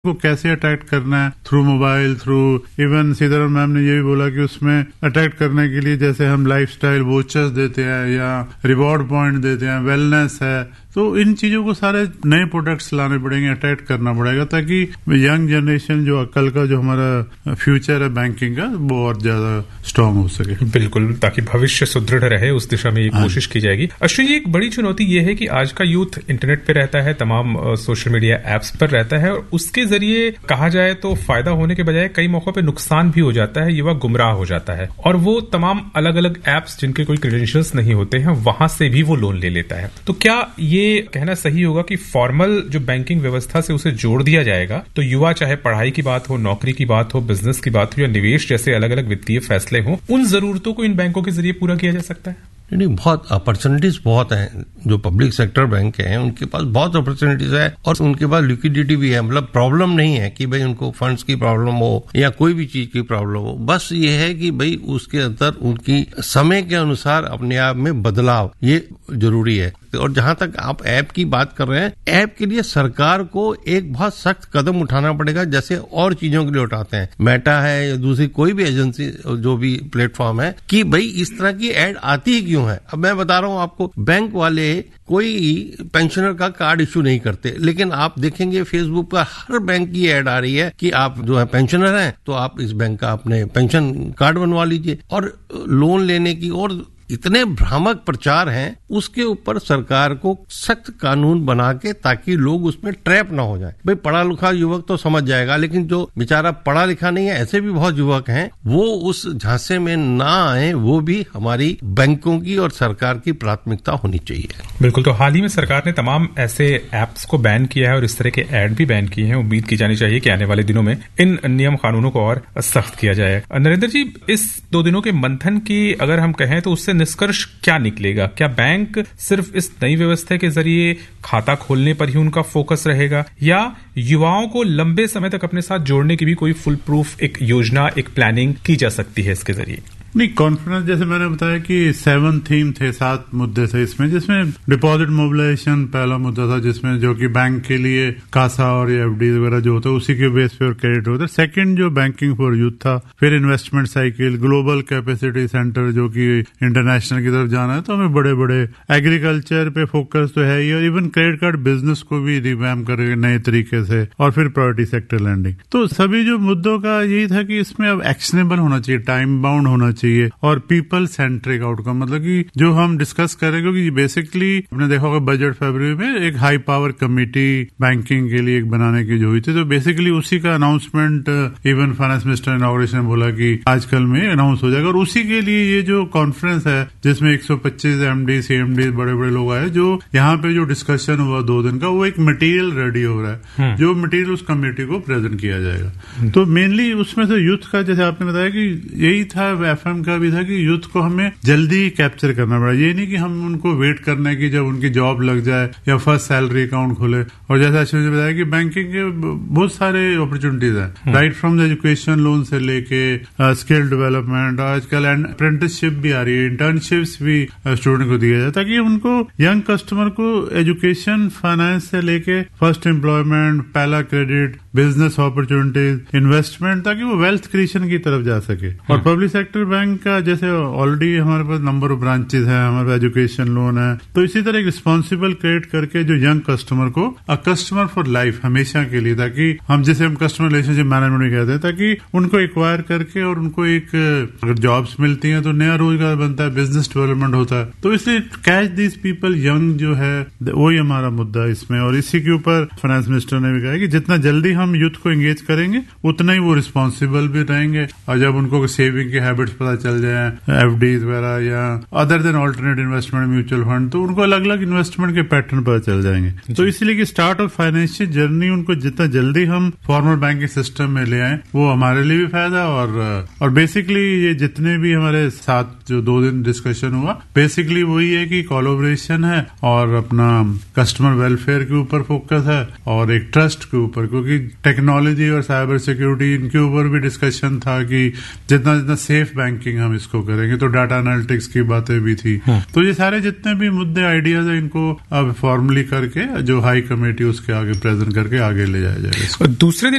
को कैसे अट्रैक्ट करना है, through mobile, through even Sitaram ma'am ने ये भी बोला कि उसमें अट्रैक्ट करने के लिए जैसे हम लाइफस्टाइल वोचर्स देते हैं या रिवॉर्ड पॉइंट देते हैं, वेलनेस है, तो इन चीजों को सारे नए प्रोडक्ट्स लाने पड़ेंगे, अट्रैक्ट करना पड़ेगा ताकि यंग जनरेशन जो कल का जो हमारा फ्यूचर है बैंकिंग का वो और ज्यादा स्ट्रांग हो सके। बिल्कुल, ताकि भविष्य सुदृढ़ रहे उस दिशा में ये कोशिश की जाएगी। अश्विन जी, एक बड़ी चुनौती ये है कि आज का यूथ इंटरनेट पे रहता है, तमाम सोशल मीडिया एप्स पर रहता है और उसके जरिए कहा जाए तो फायदा होने के बजाय कई मौकों पे नुकसान भी हो जाता है, युवा गुमराह हो जाता है और वो तमाम अलग अलग एप्स जिनके कोई क्रेडेंशियल्स नहीं होते हैं वहां से भी वो लोन ले लेता है। तो क्या ये कहना सही होगा कि फॉर्मल जो बैंकिंग व्यवस्था से उसे जोड़ दिया जाएगा तो युवा, चाहे पढ़ाई की बात हो, नौकरी की बात हो, बिजनेस की बात हो या निवेश जैसे अलग अलग वित्तीय फैसले हो, उन जरूरतों को इन बैंकों के जरिए पूरा किया जा सकता है? नहीं, बहुत अपॉर्चुनिटीज बहुत हैं। जो पब्लिक सेक्टर बैंक हैं उनके पास बहुत अपॉर्चुनिटीज है और उनके पास लिक्विडिटी भी है। मतलब प्रॉब्लम नहीं है कि भाई उनको फंड्स की प्रॉब्लम हो या कोई भी चीज की प्रॉब्लम हो, बस ये है कि भाई उसके अंदर उनकी समय के अनुसार अपने आप में बदलाव ये जरूरी है। और जहां तक आप ऐप की बात कर रहे हैं, ऐप के लिए सरकार को एक बहुत सख्त कदम उठाना पड़ेगा, जैसे और चीजों के लिए उठाते हैं, मेटा है या दूसरी कोई भी एजेंसी जो भी प्लेटफॉर्म है, कि भाई इस तरह की ऐड आती ही क्यों है। अब मैं बता रहा हूं आपको, बैंक वाले कोई पेंशनर का कार्ड इश्यू नहीं करते, लेकिन आप देखेंगे फेसबुक पर हर बैंक की ऐड आ रही है कि आप जो है पेंशनर हैं तो आप इस बैंक का अपने पेंशन कार्ड बनवा लीजिए। और लोन लेने की और इतने भ्रामक प्रचार हैं, उसके ऊपर सरकार को सख्त कानून बना के ताकि लोग उसमें ट्रैप ना हो जाए। भाई पढ़ा लिखा युवक तो समझ जाएगा, लेकिन जो बेचारा पढ़ा लिखा नहीं है, ऐसे भी बहुत युवक हैं, वो उस झांसे में ना आए। वो भी हमारी बैंकों की और सरकार की प्राथमिकता होनी चाहिए। बिल्कुल, तो हाल ही में सरकार ने तमाम ऐसे एप्स को बैन किया है और इस तरह के ऐड भी बैन किए हैं। उम्मीद की जानी चाहिए कि आने वाले दिनों में इन नियम कानूनों को और सख्त किया जाए। नरेंद्र जी, इस 2 दिनों के मंथन की अगर हम कहें तो उससे निष्कर्ष क्या निकलेगा? क्या बैंक सिर्फ इस नई व्यवस्था के जरिए खाता खोलने पर ही उनका फोकस रहेगा या युवाओं को लंबे समय तक अपने साथ जोड़ने की भी कोई फुल प्रूफ एक योजना, एक प्लानिंग की जा सकती है इसके जरिए? नहीं, कॉन्फ्रेंस जैसे मैंने बताया कि 7 थीम थे, 7 मुद्दे थे इसमें, जिसमें डिपॉजिट मोबिलाइजेशन पहला मुद्दा था, जिसमें जो कि बैंक के लिए कासा और एफडी वगैरह जो होता है उसी के बेस पे और क्रेडिट होता है। सेकंड जो बैंकिंग फॉर यूथ था, फिर investment cycle, global capacity centre जो कि इंटरनेशनल की तरफ जाना है, तो हमें बड़े बड़े एग्रीकल्चर पे फोकस तो है ही, और इवन क्रेडिट कार्ड बिजनेस को भी रिवैम्प करेंगे नए तरीके से, और फिर प्रायोरिटी सेक्टर लैंडिंग। तो सभी जो मुद्दों का यही था कि इसमें अब एक्शनेबल होना चाहिए, टाइम बाउंड होना चाहिए और पीपल सेंट्रिक आउटकम, मतलब कि जो हम डिस्कस करें, क्योंकि बेसिकली आपने देखा होगा बजट फरवरी में एक हाई पावर कमेटी बैंकिंग के लिए एक बनाने की जो हुई थी, तो बेसिकली उसी का announcement even finance minister inauguration बोला कि आजकल में अनाउंस हो जाएगा। और उसी के लिए ये जो कॉन्फ्रेंस है जिसमें 125 एमडी सीएमडी बड़े बड़े लोग आए, जो यहाँ पे जो डिस्कशन हुआ 2 दिन का, वो एक मटेरियल रेडी हो रहा है, जो मटेरियल उस कमेटी को प्रेजेंट किया जाएगा। तो मेनली उसमें से यूथ का, जैसे आपने बताया कि यही था, एफएम का भी था कि यूथ को हमें जल्दी कैप्चर करना पड़ा। ये नहीं कि हम उनको वेट करना है कि जब उनकी जॉब लग जाए या फर्स्ट सैलरी अकाउंट खोले। और जैसा अश्विन ने बताया कि बैंकिंग के बहुत सारे अपॉर्चुनिटीज हैं, right from the education loan से लेके स्किल डेवलपमेंट, आजकल अप्रेंटिसशिप भी आ रही है, इंटर्नशिप्स भी स्टूडेंट को दिया जाए, ताकि उनको यंग कस्टमर को एजुकेशन फाइनेंस से लेके फर्स्ट एम्प्लॉयमेंट, पहला क्रेडिट, बिजनेस अपॉर्चुनिटीज, इन्वेस्टमेंट, ताकि वो वेल्थ क्रिएशन की तरफ जा सके। और पब्लिक सेक्टर बैंक का जैसे ऑलरेडी हमारे पास नंबर ऑफ ब्रांचेस हैं, हमारे पास एजुकेशन लोन है, तो इसी तरह एक रिस्पॉन्सिबल क्रेडिट करके जो यंग कस्टमर को अ कस्टमर फॉर लाइफ हमेशा के लिए, ताकि हम जिसे हम कस्टमर रिलेशनशिप मैनेजमेंट भी कहते हैं, ताकि उनको एक्वायर करके और उनको एक अगर जॉब्स मिलती हैं तो नया रोजगार बनता है, बिजनेस डेवलपमेंट होता है। तो इसलिए कैच दिस पीपल यंग जो है वही हमारा मुद्दा इसमें। और इसी के ऊपर फाइनेंस मिनिस्टर ने भी कहा कि जितना जल्दी हम यूथ को एंगेज करेंगे उतना ही वो रिस्पॉन्सिबल भी रहेंगे, और जब उनको सेविंग की हैबिट्स पता चल जाए, एफडीज वगैरह या other than alternate investment mutual fund, तो उनको अलग अलग इन्वेस्टमेंट के पैटर्न पता चल जाएंगे। तो इसलिए कि स्टार्ट ऑफ फाइनेंशियल जर्नी उनको जितना जल्दी हम फॉर्मल बैंकिंग सिस्टम में ले आए, वो हमारे लिए भी फायदा। और बेसिकली ये जितने भी हमारे साथ जो 2 दिन डिस्कशन हुआ, बेसिकली वही है कि कोलैबोरेशन है और अपना कस्टमर वेलफेयर के ऊपर फोकस है और एक ट्रस्ट के ऊपर, क्योंकि टेक्नोलॉजी और साइबर सिक्योरिटी इनके ऊपर भी डिस्कशन था कि जितना जितना सेफ बैंकिंग हम इसको करेंगे, तो डाटा एनालिटिक्स की बातें भी थी। तो ये सारे जितने भी मुद्दे आइडियाज है, इनको अब फॉर्मली करके जो हाई कमेटी उसके आगे प्रेजेंट करके आगे ले जाया जाएगा। दूसरे